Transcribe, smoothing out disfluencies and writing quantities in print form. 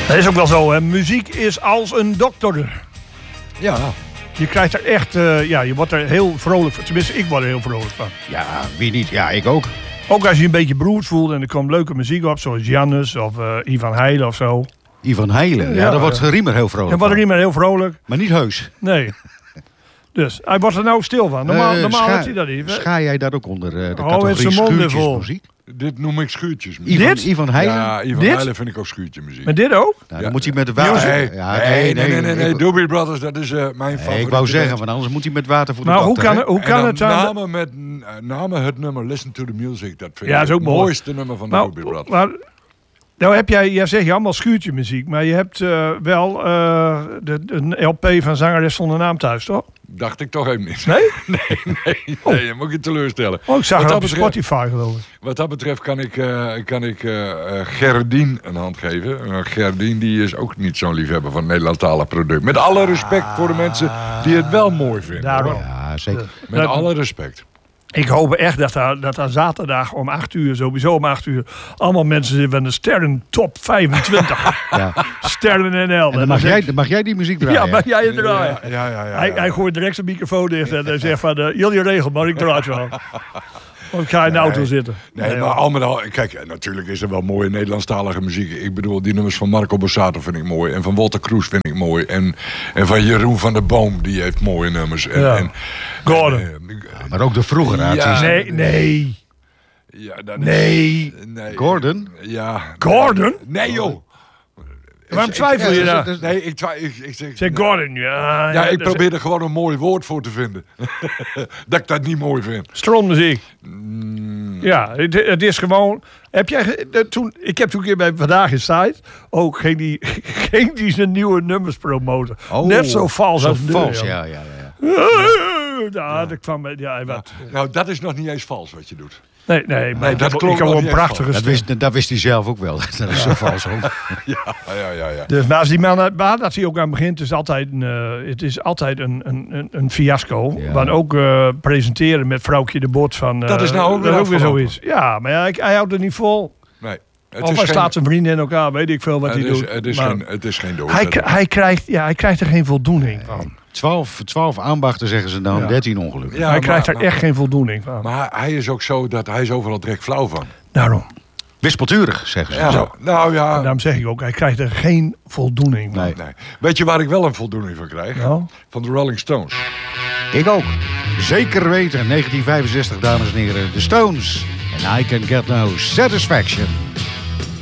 Dat is ook wel zo, hè. Muziek is als een dokter. Ja. Je krijgt er echt, je wordt er heel vrolijk van. Tenminste, ik word er heel vrolijk van. Ja, wie niet? Ja, ik ook. Ook als je een beetje beroerd voelt en er komt leuke muziek op, zoals Jannes of Ivan Heilen of zo. Ivan Heilen, ja, daar wordt Riemer heel vrolijk Dan wordt Riemer heel vrolijk. Maar niet heus. Nee. Dus, hij wordt er nou stil van. Normaal had hij dat niet. Schaar jij dat ook onder de het categorie zijn monden schuurtjesmuziek? Dit noem ik schuurtjesmuziek. Ivan Heilen? Ja, Ivan Heilen vind ik ook schuurtjesmuziek. Maar dit ook? Nou, dan moet hij met de water... Nee. Doobie Brothers, dat is mijn favoriet. Ik wou zeggen, want anders moet hij met water voor de maar dokter. Hoe kan het dan? Name het nummer Listen to the Music. Dat vind ik het mooi. mooiste nummer van de Doobie Brothers. Maar, nou heb jij zeg je allemaal schuurtjemuziek, maar je hebt wel een LP van Zangeres zonder naam thuis, toch? Dacht ik toch even niet. Nee? Nee, dat moet ik je teleurstellen. Oh, ik zag het op Spotify geloof ik. Wat dat betreft kan ik Gerdien een hand geven. Gerdien die is ook niet zo'n liefhebber van het Nederlandstalig product. Met alle respect voor de mensen die het wel mooi vinden. Daarom. Ja, zeker. Met alle respect. Ik hoop echt dat daar zaterdag om 8 uur, sowieso om 8 uur, allemaal mensen zitten van de Sterren Top 25. Ja. Sterren NL. En dan mag jij die muziek draaien. Ja, mag jij het draaien. Ja. Hij gooit direct zijn microfoon dicht en hij zegt van, jullie regel, maar ik draai het wel. Want ik ga in de auto zitten. Nee, maar al met al, kijk, natuurlijk is er wel mooie Nederlandstalige muziek. Ik bedoel, die nummers van Marco Borsato vind ik mooi. En van Walter Kroes vind ik mooi. En van Jeroen van der Boom, die heeft mooie nummers. Gordon. Maar ook de vroegere artiesten. Nee. Ja, dat nee. Gordon? Ja. Gordon? Nee, joh. Waarom twijfel je daar? Nee, ik zeg Gordon, ja. Ja, ik probeer er gewoon een mooi woord voor te vinden. Dat ik dat niet mooi vind. Stroommuziek. Ja, het is gewoon... ik heb toen een keer bij Vandaag in Site ook ging die zijn nieuwe nummers promoten. Net zo vals als de vals, ja. Dat kwam wat. Nou, dat is nog niet eens vals wat je doet. Nee, maar dat ik heb gewoon een prachtige stem. Dat wist hij zelf ook wel. Dat is zo vals ook. Ja. Dus, maar als die man dat hij ook aan begint, is het is altijd een fiasco. Ja. Maar ook presenteren met Vrouwtje de Bot van... dat is nou ook weer zoiets. Ja, maar hij houdt het niet vol. Nee. Of hij slaat zijn vrienden in elkaar, weet ik veel wat hij doet. Het is geen dood. Hij krijgt er geen voldoening van. 12 ambachten zeggen ze dan, 13 ongelukken. Ja, hij krijgt er echt geen voldoening van. Maar hij is ook zo dat hij is overal direct flauw van. Daarom. Wispelturig, zeggen ze. Ja. Zo. Nou ja. En daarom zeg ik ook, hij krijgt er geen voldoening van. Nee. Weet je waar ik wel een voldoening van krijg? Nou? Van de Rolling Stones. Ik ook. Zeker weten, 1965, dames en heren. De Stones. And I Can Get No Satisfaction.